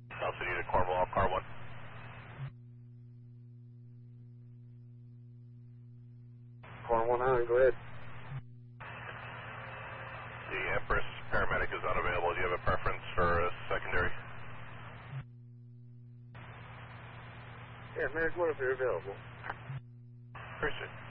South City to Cornwall, car 1. Car 1 go ahead. The Empress paramedic is unavailable. Do you have a preference for a secondary? Yeah, Medic 1 if you're available. Appreciate it.